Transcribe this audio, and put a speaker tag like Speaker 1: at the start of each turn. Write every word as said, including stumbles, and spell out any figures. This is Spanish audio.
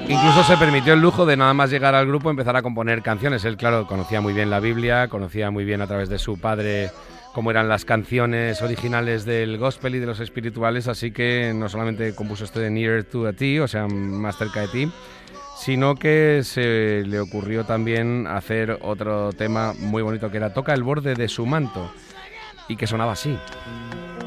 Speaker 1: Incluso se permitió el lujo de nada más llegar al grupo empezar a componer canciones. Él, claro, conocía muy bien la Biblia, conocía muy bien a través de su padre cómo eran las canciones originales del gospel y de los espirituales, así que no solamente compuso este de Nearer to a Ti, o sea, más cerca de ti, sino que se le ocurrió también hacer otro tema muy bonito que era Toca el borde de su manto, y que sonaba así.